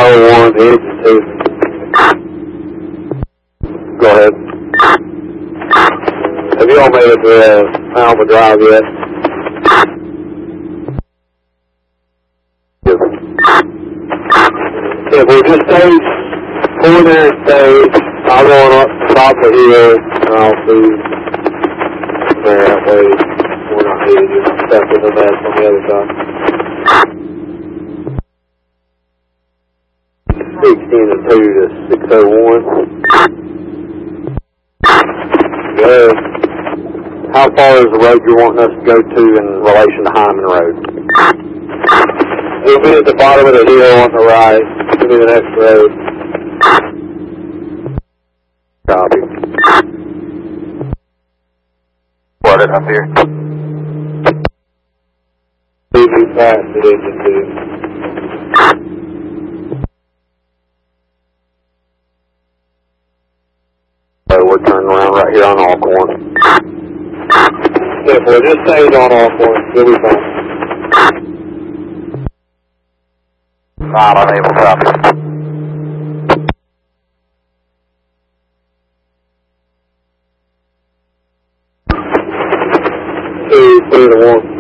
601, the engine 2. Go ahead. Have you all made it to Alma Drive yet? Yeah, we'll just stage, pull there and stage. I'll go on up the top of the hill, and I'll see there. That way, we're not needing you stuff in the mess on the other side. 16 and 2 to 601. Good. How far is the road you're wanting us to go to in relation to Hyman Road? It'll be at the bottom of the hill on the right. It'll be the next road. Copy. What is up here? Moving fast to engine 2. So we're turning around right here on Alcorn. Yeah, we'll just stage on Alcorn. You'll be fine. Not unable to copy. 2 to 1.